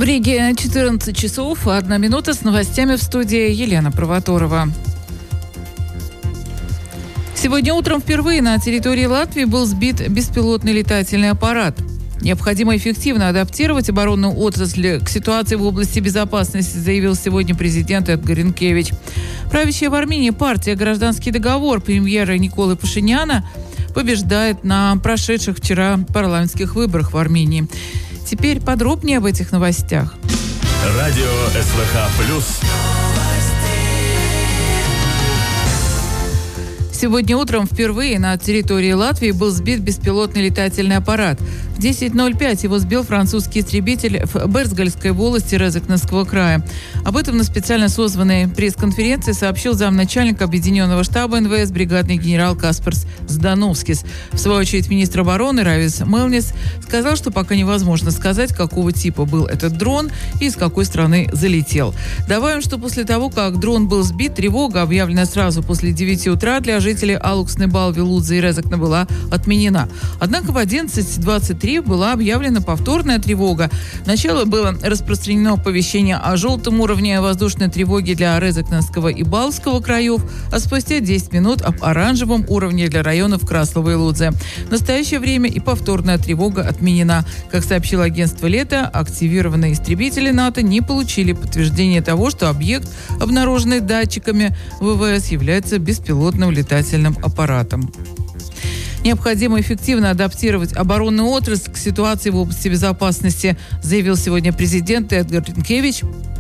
Риге 14 часов, 1 минута, с новостями в студии Елена Провоторова. Сегодня утром впервые на территории Латвии был сбит беспилотный летательный аппарат. Необходимо эффективно адаптировать оборонную отрасль к ситуации в области безопасности, заявил сегодня президент Эдгар Ринкевич. Правящая в Армении партия «Гражданский договор» премьера Николы Пашиняна побеждает на прошедших вчера парламентских выборах в Армении. Теперь подробнее об этих новостях. Радио СВХ+. Сегодня утром впервые на территории Латвии был сбит беспилотный летательный аппарат. В 10:05 его сбил французский истребитель в Берзгальской волости Резекненского края. Об этом на специально созванной пресс-конференции сообщил замначальника Объединенного штаба НВС бригадный генерал Каспарс Здановскис. В свою очередь министр обороны Равис Мелнис сказал, что пока невозможно сказать, какого типа был этот дрон и из какой страны залетел. Добавим, что после того, как дрон был сбит, тревога, объявленная сразу после 9 утра для жителей Алуксны, Балви, Лудзы и Резекна, была отменена. Однако в 11:23 была объявлена повторная тревога. Сначала было распространено оповещение о желтом уровне воздушной тревоги для Резекненского и Балского краев, а спустя 10 минут об оранжевом уровне для районов Краслова и Лудзы. В настоящее время и повторная тревога отменена. Как сообщило агентство «Лето», активированные истребители НАТО не получили подтверждения того, что объект, обнаруженный датчиками ВВС, является беспилотным летательным аппаратом. Необходимо эффективно адаптировать оборонную отрасль к ситуации в области безопасности, заявил сегодня президент Эдгар Ринкевич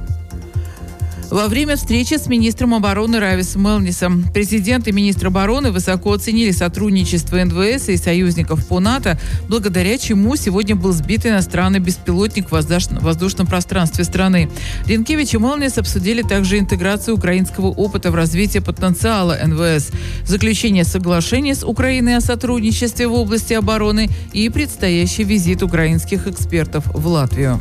во время встречи с министром обороны Рависом Мелнисом. Президент и министр обороны высоко оценили сотрудничество НВС и союзников по НАТО, благодаря чему сегодня был сбит иностранный беспилотник в воздушном пространстве страны. Ринкевич и Мелнис обсудили также интеграцию украинского опыта в развитии потенциала НВС, заключение соглашения с Украиной о сотрудничестве в области обороны и предстоящий визит украинских экспертов в Латвию.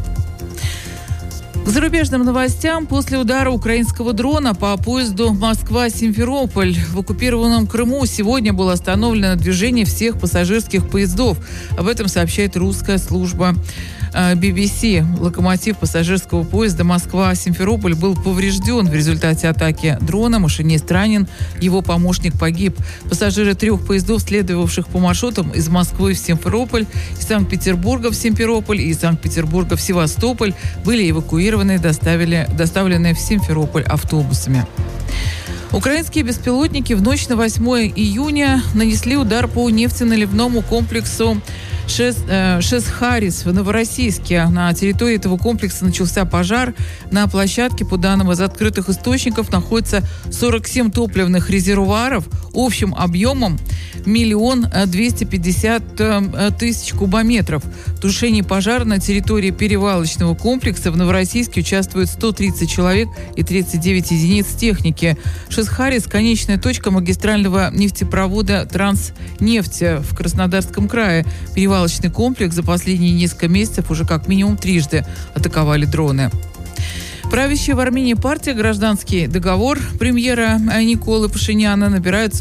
К зарубежным новостям. После удара украинского дрона по поезду Москва-Симферополь в оккупированном Крыму сегодня было остановлено движение всех пассажирских поездов. Об этом сообщает русская служба BBC. Локомотив пассажирского поезда Москва-Симферополь был поврежден в результате атаки дрона. Машинист ранен, его помощник погиб. Пассажиры 3 поездов, следовавших по маршрутам из Москвы в Симферополь, из Санкт-Петербурга в Симферополь и из Санкт-Петербурга в Севастополь, были эвакуированы и доставлены в Симферополь автобусами. Украинские беспилотники в ночь на 8 июня нанесли удар по нефтеналивному комплексу Шесхарис в Новороссийске. На территории этого комплекса начался пожар. На площадке, по данным из открытых источников, находится 47 топливных резервуаров общим объемом 1 250 000 кубометров. В тушении пожара на территории перевалочного комплекса в Новороссийске участвуют 130 человек и 39 единиц техники. Шесхарис – конечная точка магистрального нефтепровода «Транснефть» в Краснодарском крае. Перевалочный комплекс за последние несколько месяцев уже как минимум трижды атаковали дроны. Правящая в Армении партия «Гражданский договор» премьера Николы Пашиняна набирает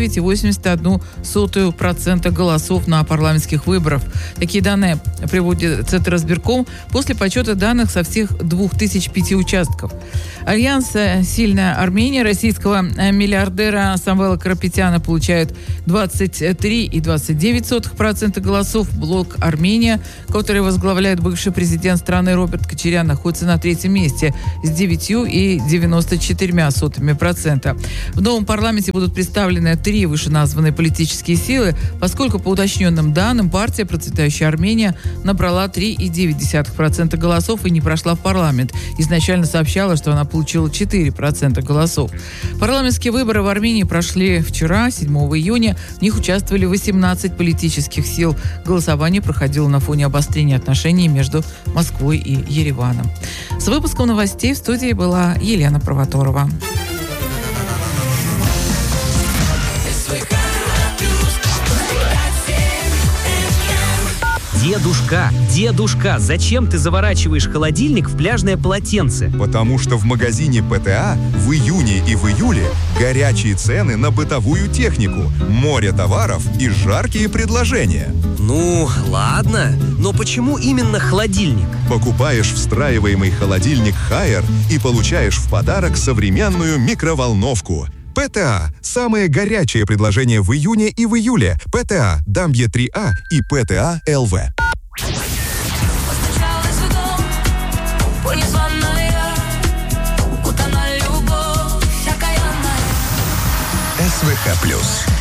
49,81% голосов на парламентских выборах. Такие данные приводит Центризбирком после подсчета данных со всех 2005 участков. Альянс «Сильная Армения» российского миллиардера Самвела Карапетяна получает 23,29% голосов. Блок «Армения», который возглавляет бывший президент страны Роберт Кочарян, находится на 3-м месте с 9,94%. В новом парламенте будут представлены 3 вышеназванные политические силы, поскольку по уточненным данным партия «Процветающая Армения» набрала 3,9% голосов и не прошла в парламент. Изначально сообщала, что она получила 4% голосов. Парламентские выборы в Армении прошли вчера, 7 июня. В них участвовали 18 политических сил. Голосование проходило на фоне обострения отношений между Москвой и Ереваном. С выпуском новостей в студии была Елена Провоторова. Дедушка, зачем ты заворачиваешь холодильник в пляжное полотенце? Потому что в магазине ПТА в июне и в июле горячие цены на бытовую технику, море товаров и жаркие предложения. Ну, ладно, но почему именно холодильник? Покупаешь встраиваемый холодильник Haier и получаешь в подарок современную микроволновку. ПТА – самые горячие предложения в июне и в июле. ПТА, Дамбье 3А и ПТА ЛВ. СВХ+.